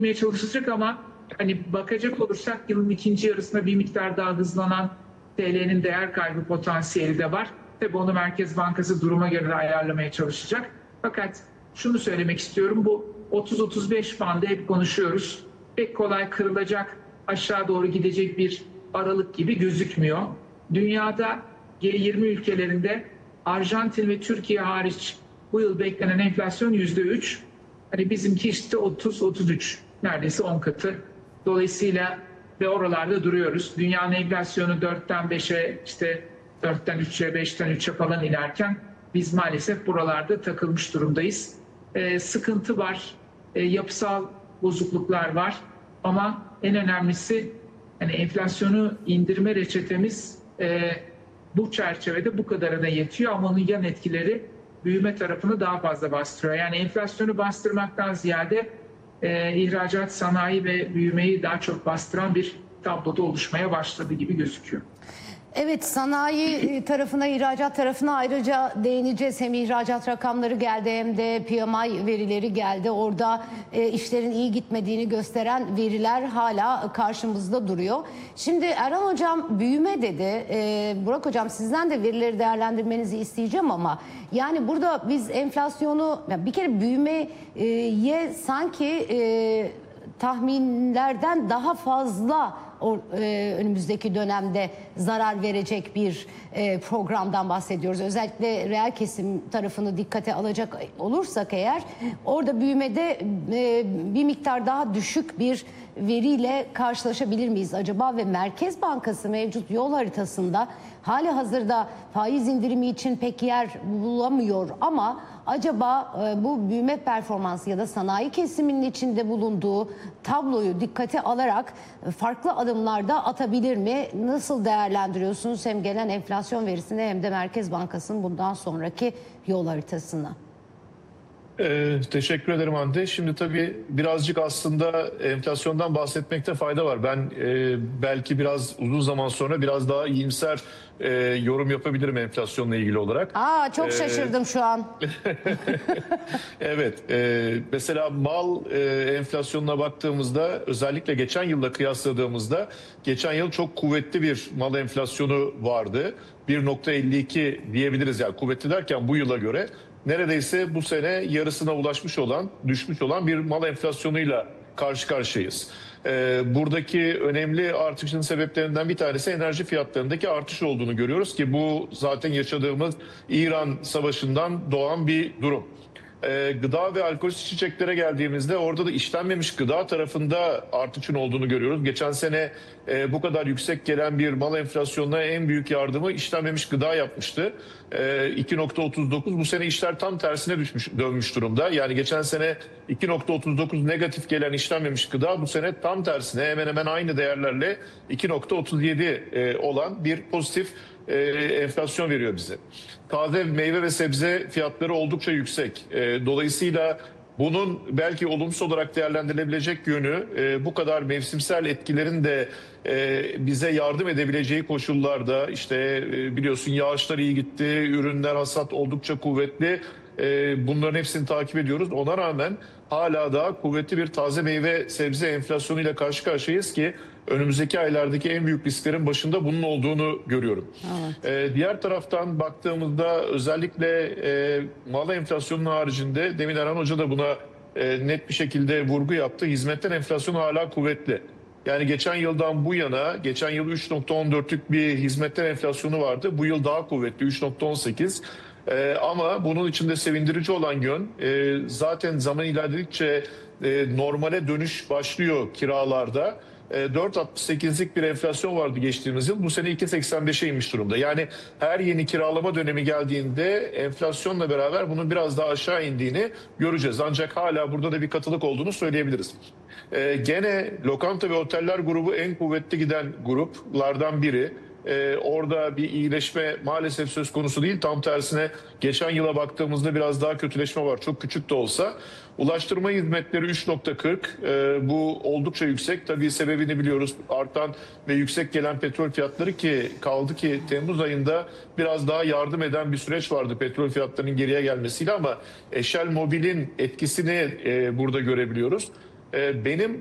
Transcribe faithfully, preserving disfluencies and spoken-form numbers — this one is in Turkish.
çalışacak ama hani bakacak olursak yılın ikinci yarısında bir miktar daha hızlanan T L'nin değer kaybı potansiyeli de var. Tabii onu Merkez Bankası duruma göre de ayarlamaya çalışacak. Fakat şunu söylemek istiyorum, bu otuz otuz beş bandı hep konuşuyoruz. Pek kolay kırılacak, aşağı doğru gidecek bir aralık gibi gözükmüyor. Dünyada G yirmi ülkelerinde Arjantin ve Türkiye hariç bu yıl beklenen enflasyon yüzde üç. Hani bizimki işte otuz otuz üç, neredeyse on katı. Dolayısıyla ve oralarda duruyoruz. Dünyanın enflasyonu dörtten beşe, işte dörtten üçe, beşten üçe falan inerken biz maalesef buralarda takılmış durumdayız. Ee, sıkıntı var, ee, yapısal bozukluklar var ama en önemlisi hani enflasyonu indirme reçetemiz e, bu çerçevede bu kadarına yetiyor ama onun yan etkileri büyüme tarafını daha fazla bastırıyor. Yani enflasyonu bastırmaktan ziyade e, ihracat, sanayi ve büyümeyi daha çok bastıran bir tabloda oluşmaya başladı gibi gözüküyor. Evet, sanayi tarafına, ihracat tarafına ayrıca değineceğiz. Hem ihracat rakamları geldi hem de P M I verileri geldi. Orada e, işlerin iyi gitmediğini gösteren veriler hala karşımızda duruyor. Şimdi Erhan Hocam büyüme dedi. E, Burak Hocam sizden de verileri değerlendirmenizi isteyeceğim ama yani burada biz enflasyonu, yani bir kere büyümeye sanki e, tahminlerden daha fazla o, e, önümüzdeki dönemde zarar verecek bir e, programdan bahsediyoruz. Özellikle reel kesim tarafını dikkate alacak olursak eğer orada büyümede e, bir miktar daha düşük bir veriyle karşılaşabilir miyiz acaba? Ve Merkez Bankası mevcut yol haritasında hali hazırda faiz indirimi için pek yer bulamıyor ama acaba e, bu büyüme performansı ya da sanayi kesiminin içinde bulunduğu tabloyu dikkate alarak e, farklı adımlarda atabilir mi? Nasıl değerlendiriyorsunuz hem gelen enflasyon verisini hem de Merkez Bankası'nın bundan sonraki yol haritasını? Ee, teşekkür ederim Hande. Şimdi tabii birazcık aslında enflasyondan bahsetmekte fayda var. Ben e, belki biraz uzun zaman sonra biraz daha iyimser e, yorum yapabilirim enflasyonla ilgili olarak. Aa, çok Ee, şaşırdım şu an. Evet, e, mesela mal e, enflasyonuna baktığımızda özellikle geçen yılla kıyasladığımızda geçen yıl çok kuvvetli bir mal enflasyonu vardı. bir nokta elli iki diyebiliriz, yani kuvvetli derken bu yıla göre neredeyse bu sene yarısına ulaşmış olan, düşmüş olan bir mal enflasyonuyla karşı karşıyayız. Ee, buradaki önemli artışın sebeplerinden bir tanesi enerji fiyatlarındaki artış olduğunu görüyoruz ki bu zaten yaşadığımız İran Savaşı'ndan doğan bir durum. Ee, gıda ve alkolsüz içeceklere geldiğimizde orada da işlenmemiş gıda tarafında artışın olduğunu görüyoruz. Geçen sene e, bu kadar yüksek gelen bir mal enflasyonuna en büyük yardımı işlenmemiş gıda yapmıştı. E, iki nokta otuz dokuz, bu sene işler tam tersine düşmüş, dönmüş durumda. Yani geçen sene iki nokta otuz dokuz negatif gelen işlenmemiş gıda bu sene tam tersine hemen hemen aynı değerlerle iki nokta otuz yedi e, olan bir pozitif e, enflasyon veriyor bize. Taze meyve ve sebze fiyatları oldukça yüksek. E, dolayısıyla bunun belki olumsuz olarak değerlendirilebilecek yönü e, bu kadar mevsimsel etkilerin de e, bize yardım edebileceği koşullarda, işte e, biliyorsun yağışlar iyi gitti, ürünler hasat oldukça kuvvetli. E, bunların hepsini takip ediyoruz. Ona rağmen hala daha kuvvetli bir taze meyve sebze enflasyonuyla karşı karşıyayız ki önümüzdeki aylardaki en büyük risklerin başında bunun olduğunu görüyorum. Evet. Ee, diğer taraftan baktığımızda özellikle e, mal enflasyonunun haricinde demin Erhan Hoca da buna e, net bir şekilde vurgu yaptı. Hizmetler enflasyonu hala kuvvetli. Yani geçen yıldan bu yana, geçen yıl üç nokta on dörtlük bir hizmetler enflasyonu vardı. Bu yıl daha kuvvetli, üç nokta on sekiz. Ee, ama bunun içinde sevindirici olan yön e, zaten zaman ilerledikçe e, normale dönüş başlıyor kiralarda. dört nokta altmış sekizlik bir enflasyon vardı geçtiğimiz yıl. Bu sene iki nokta seksen beşe inmiş durumda. Yani her yeni kiralama dönemi geldiğinde enflasyonla beraber bunun biraz daha aşağı indiğini göreceğiz. Ancak hala burada da bir katılık olduğunu söyleyebiliriz. Ee, gene lokanta ve oteller grubu en kuvvetli giden gruplardan biri. Ee, orada bir iyileşme maalesef söz konusu değil. Tam tersine geçen yıla baktığımızda biraz daha kötüleşme var. Çok küçük de olsa. Ulaştırma hizmetleri üç nokta kırk. Ee, bu oldukça yüksek. Tabii sebebini biliyoruz. Artan ve yüksek gelen petrol fiyatları ki kaldı ki Temmuz ayında biraz daha yardım eden bir süreç vardı petrol fiyatlarının geriye gelmesiyle ama Eşel Mobil'in etkisini e, burada görebiliyoruz. e, benim